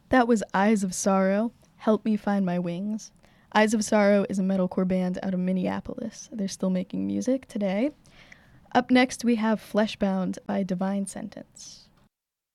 That was Eyes of Sorrow, Help Me Find My Wings. Eyes of Sorrow is a metalcore band out of Minneapolis. They're still making music today. Up next, we have Fleshbound by Divine Sentence.